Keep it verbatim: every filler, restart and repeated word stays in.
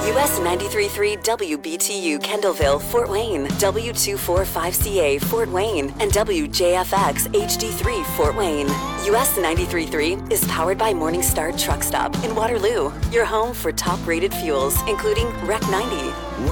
U S ninety-three point three W B T U Kendallville, Fort Wayne, W two forty-five C A Fort Wayne, and W J F X H D three Fort Wayne. U S ninety-three point three is powered by Morningstar Truck Stop in Waterloo, your home for top-rated fuels, including R E C ninety.